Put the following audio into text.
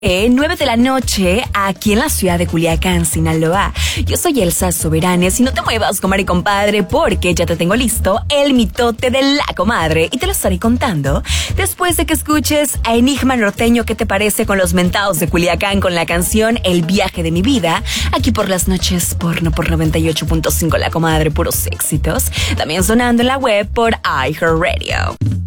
9 de la noche, aquí en la ciudad de Culiacán, Sinaloa. Yo soy Elsa Soberanes y no te muevas, comadre y compadre, porque ya te tengo listo el mitote de la comadre y te lo estaré contando después de que escuches a Enigma Norteño. ¿Qué te parece con los mentados de Culiacán con la canción El viaje de mi vida? Aquí por las noches porno por 98.5 La Comadre, puros éxitos. También sonando en la web por iHeartRadio.